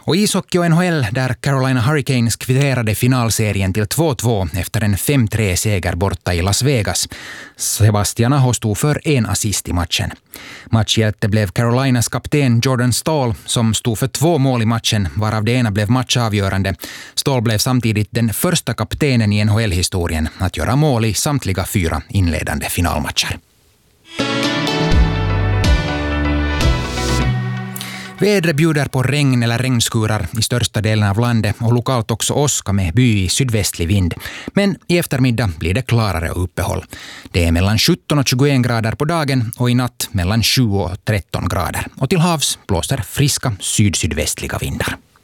Och ishockey och NHL där Carolina Hurricanes kvitterade finalserien till 2-2 efter en 5-3-seger borta i Las Vegas. Sebastian Aho stod för en assist i matchen. Matchhjälte blev Carolinas kapten Jordan Staal som stod för 2 mål i matchen, varav det ena blev matchavgörande. Staal blev samtidigt den första kaptenen i NHL-historien att göra mål i samtliga 4 inledande finalmatcher. Vädret bjuder på regn eller regnskurar i största delen av landet och lokalt också åska med by i sydvästlig vind. Men i eftermiddag blir det klarare och uppehåll. Det är mellan 17 och 21 grader på dagen och i natt mellan 7 och 13 grader. Och till havs blåser friska syd-sydvästliga vindar.